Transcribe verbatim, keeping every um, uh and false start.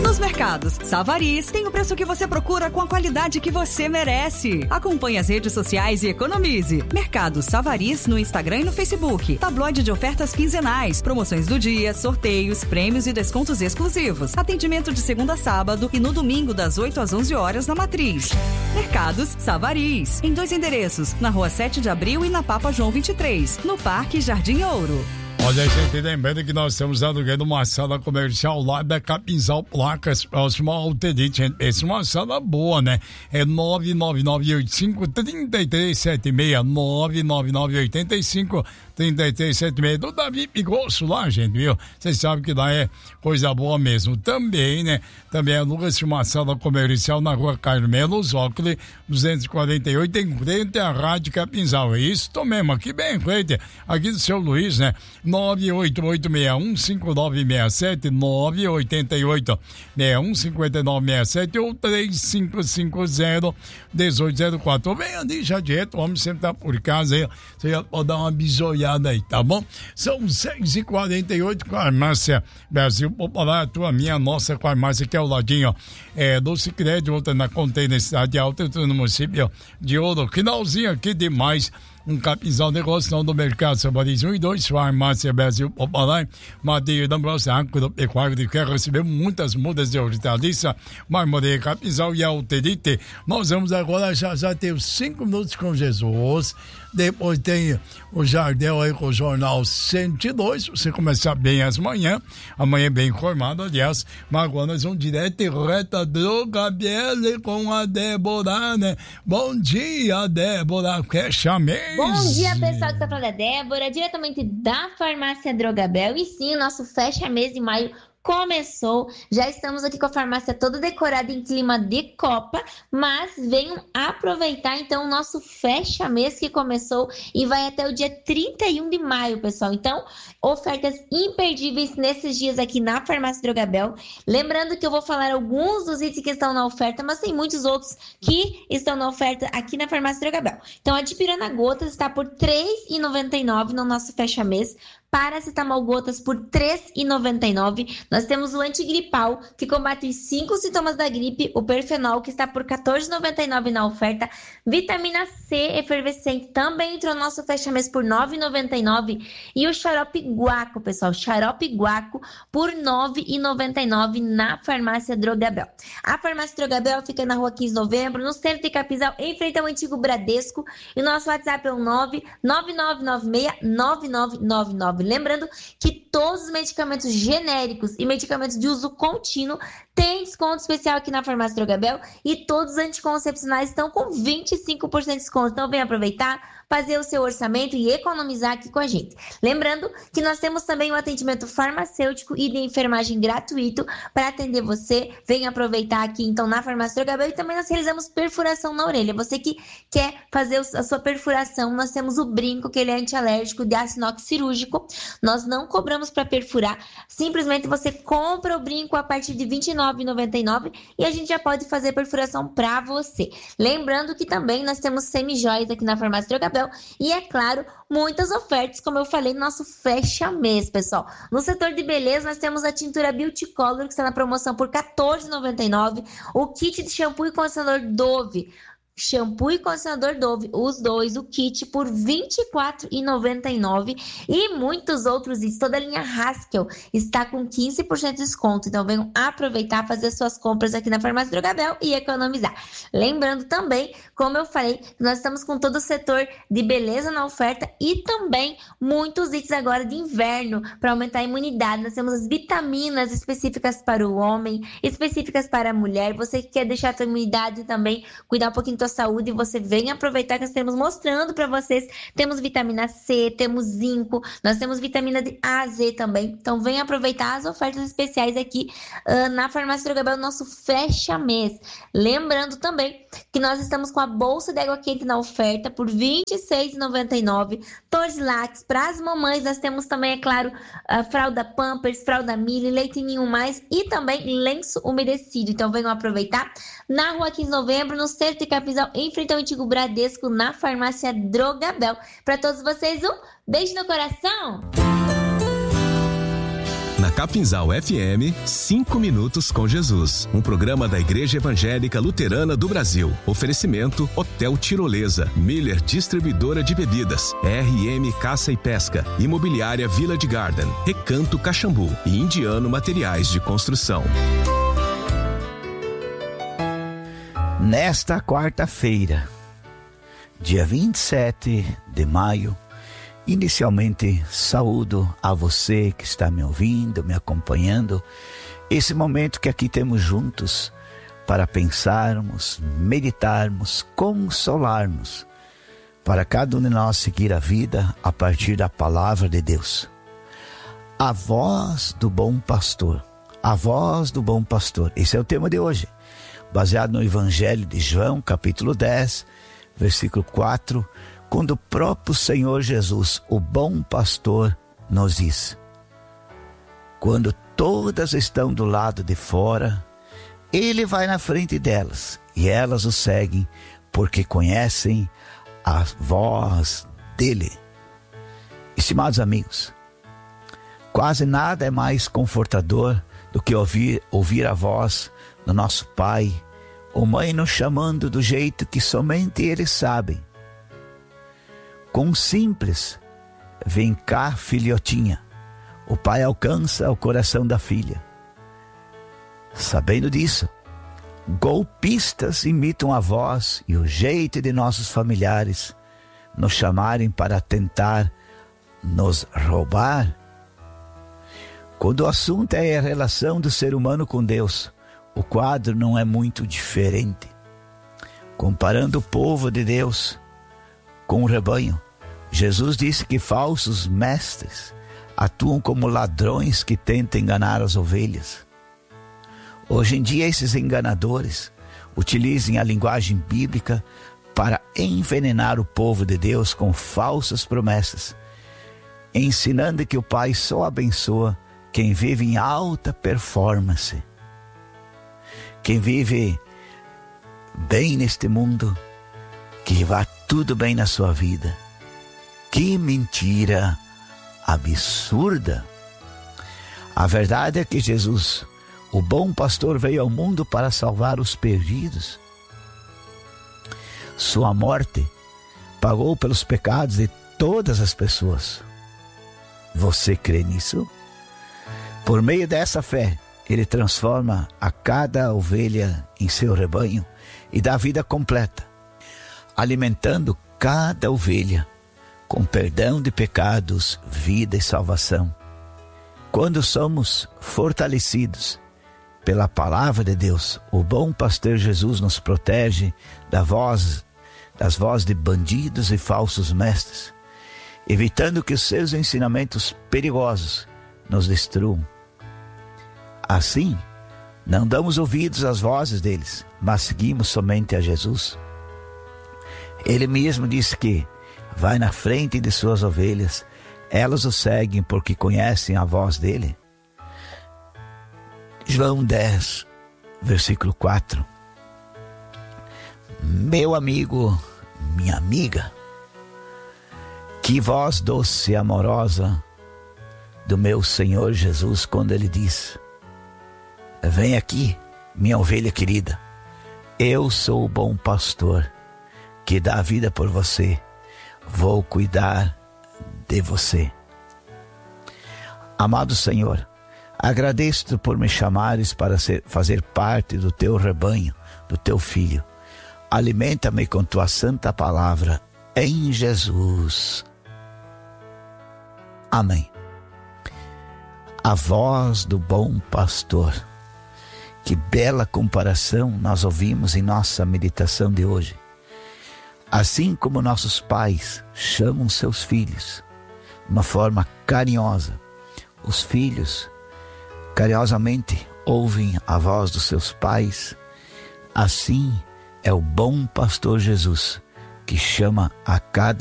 Nos mercados Savariz tem o preço que você procura com a qualidade que você merece. Acompanhe as redes sociais e economize. Mercado Savariz no Instagram e no Facebook. Tabloide de ofertas quinzenais, promoções do dia, sorteios, prêmios e descontos exclusivos. Atendimento de segunda a sábado e no domingo das oito às onze horas na Matriz. Mercados Savariz, em dois endereços, na Rua sete de abril e na Papa João vinte e três, no Parque Jardim Ouro. Olha, gente, lembrando que nós estamos alugando uma sala comercial lá da Capinzal Placas, próximo ao Terite. Essa é uma sala boa, né? É nove nove nove oito cinco, três três sete seis, nove nove nove oito cinco, três três sete seis, do Davi Pigosso lá, gente, viu? Vocês sabem que lá é coisa boa mesmo. Também, né? Também aluga-se uma sala comercial na Rua Carmelo Zócoli, duzentos e quarenta e oito, em frente à Rádio Capinzal. É isso, tô mesmo, aqui bem em frente, aqui do seu Luiz, né? nove oito oito seis um cinco nove seis sete, nove oito oito seis um cinco nove seis sete ou três cinco cinco zero um oito zero quatro. Vem ali já direto, o homem sempre tá por casa aí, você já pode dar uma bisoiada aí, tá bom? São seis e quarenta e oito, Farmácia Brasil Popular, a tua, minha, nossa farmácia, que é o ladinho é, do Sicredi, outra na Container Cidade Alta, outra no município de Ouro. Finalzinho aqui demais. Um Capinzal Negociação do Mercado Savariz um e dois, Farmácia Brasil Popular, Madeira da Ambrosa, Agropecuário de Quer receber muitas mudas de hortaliça, Marmoreia Capinzal e Alterite. Nós vamos agora, já já ter os cinco minutos com Jesus, depois tem o Jardel aí com o Jornal cento e dois, você começar bem as manhã, amanhã bem informado, aliás, mas agora nós vamos direto e reta do Gabriele com a Débora, né? Bom dia, Débora, fecha mês. Bom dia, pessoal que está falando, é Débora, diretamente da Farmácia Drogabel. E sim, o nosso fecha mês de maio começou, já estamos aqui com a farmácia toda decorada em clima de Copa, mas venham aproveitar então o nosso fecha mês que começou e vai até o dia trinta e um de maio, pessoal. Então, ofertas imperdíveis nesses dias aqui na Farmácia Drogabel. Lembrando que eu vou falar alguns dos itens que estão na oferta, mas tem muitos outros que estão na oferta aqui na Farmácia Drogabel. Então, a dipirona gotas está por três reais e noventa e nove centavos no nosso fecha mês. Paracetamol gotas por três reais e noventa e nove centavos. Nós temos o antigripal, que combate os cinco sintomas da gripe, o perfenol, que está por quatorze reais e noventa e nove centavos na oferta. Vitamina C efervescente também entrou no nosso fecha-mês por nove reais e noventa e nove centavos. E o xarope guaco, pessoal, xarope guaco por nove reais e noventa e nove centavos na Farmácia Drogabel. A Farmácia Drogabel fica na Rua quinze de Novembro, no centro de Capinzal, em frente ao antigo Bradesco. E o nosso WhatsApp é o nove nove nove nove seis nove nove nove nove. Lembrando que todos os medicamentos genéricos e medicamentos de uso contínuo têm desconto especial aqui na Farmácia Drogabel e todos os anticoncepcionais estão com vinte e cinco por cento de desconto. Então vem aproveitar, fazer o seu orçamento e economizar aqui com a gente. Lembrando que nós temos também um atendimento farmacêutico e de enfermagem gratuito para atender você. Venha aproveitar aqui então na Farmácia Drogabel e também nós realizamos perfuração na orelha. Você que quer fazer a sua perfuração, nós temos o brinco, que ele é antialérgico de aço inox cirúrgico. Nós não cobramos para perfurar, simplesmente você compra o brinco a partir de vinte e nove reais e noventa e nove centavos e a gente já pode fazer a perfuração para você. Lembrando que também nós temos semi-joias aqui na Farmácia Drogabel e, é claro, muitas ofertas, como eu falei, no nosso fecha mês, pessoal. No setor de beleza, nós temos a tintura Beauty Color, que está na promoção por quatorze reais e noventa e nove centavos, o kit de shampoo e condicionador Dove, shampoo e condicionador Dove, os dois, o kit por vinte e quatro reais e noventa e nove centavos e muitos outros itens. Toda a linha Haskell está com quinze por cento de desconto, então venham aproveitar, fazer suas compras aqui na Farmácia Drogabel e economizar. Lembrando também, como eu falei, nós estamos com todo o setor de beleza na oferta e também muitos itens agora de inverno para aumentar a imunidade. Nós temos as vitaminas específicas para o homem, específicas para a mulher. Você que quer deixar a sua imunidade também, cuidar um pouquinho da sua saúde, você vem aproveitar que nós estamos mostrando para vocês. Temos vitamina C, temos zinco, nós temos vitamina A, Z também. Então vem aproveitar as ofertas especiais aqui uh, na Farmácia Drogabel, nosso fecha mês. Lembrando também que nós estamos com a bolsa de água quente na oferta por vinte e seis reais e noventa e nove centavos. Torzilax para as mamães, nós temos também, é claro, a fralda Pampers, fralda Mili, leite nenhum mais e também lenço umedecido. Então venham aproveitar na Rua quinze de Novembro, no centro de Capinzal, em frente ao antigo Bradesco, na Farmácia Drogabel. Para todos vocês, um beijo no coração! Na Na Capinzal F M, Cinco Minutos com Jesus. Um programa da Igreja Evangélica Luterana do Brasil. Oferecimento Hotel Tirolesa, Miller Distribuidora de Bebidas, R M Caça e Pesca, Imobiliária Village Garden, Recanto Caxambu e Indiano Materiais de Construção. Nesta quarta-feira, dia vinte e sete de maio, inicialmente saúdo a você que está me ouvindo, me acompanhando, esse momento que aqui temos juntos para pensarmos, meditarmos, consolarmos, para cada um de nós seguir a vida a partir da palavra de Deus. A voz do bom pastor, a voz do bom pastor, esse é o tema de hoje, baseado no Evangelho de João, capítulo dez, versículo quatro, quando o próprio Senhor Jesus, o bom pastor, nos diz: quando todas estão do lado de fora, Ele vai na frente delas, e elas o seguem, porque conhecem a voz dele. Estimados amigos, quase nada é mais confortador do que ouvir, ouvir a voz do nosso pai ou mãe nos chamando do jeito que somente eles sabem. Com um simples "vem cá, filhotinha", o pai alcança o coração da filha. Sabendo disso, golpistas imitam a voz e o jeito de nossos familiares nos chamarem para tentar nos roubar. Quando o assunto é a relação do ser humano com Deus, o quadro não é muito diferente. Comparando o povo de Deus com o rebanho, Jesus disse que falsos mestres atuam como ladrões que tentam enganar as ovelhas. Hoje em dia, esses enganadores utilizam a linguagem bíblica para envenenar o povo de Deus com falsas promessas, ensinando que o Pai só abençoa quem vive em alta performance, quem vive bem neste mundo, que vá tudo bem na sua vida. Que mentira absurda! A verdade é que Jesus, o bom pastor, veio ao mundo para salvar os perdidos. Sua morte pagou pelos pecados de todas as pessoas. Você crê nisso? Por meio dessa fé, Ele transforma a cada ovelha em seu rebanho e dá vida completa, alimentando cada ovelha com perdão de pecados, vida e salvação. Quando somos fortalecidos pela palavra de Deus, o bom pastor Jesus nos protege da voz, das vozes de bandidos e falsos mestres, evitando que os seus ensinamentos perigosos nos destruam. Assim, não damos ouvidos às vozes deles, mas seguimos somente a Jesus. Ele mesmo disse que vai na frente de suas ovelhas, elas o seguem porque conhecem a voz dele. João dez, versículo quatro. Meu amigo, minha amiga, que voz doce e amorosa do meu Senhor Jesus quando Ele diz: vem aqui, minha ovelha querida, eu sou o bom pastor que dá a vida por você, vou cuidar de você. Amado Senhor, agradeço-te por me chamares para ser, fazer parte do teu rebanho, do teu filho. Alimenta-me com tua santa palavra, em Jesus. Amém. A voz do bom pastor. Que bela comparação nós ouvimos em nossa meditação de hoje. Assim como nossos pais chamam seus filhos de uma forma carinhosa, os filhos carinhosamente ouvem a voz dos seus pais. Assim é o bom pastor Jesus, que chama a cada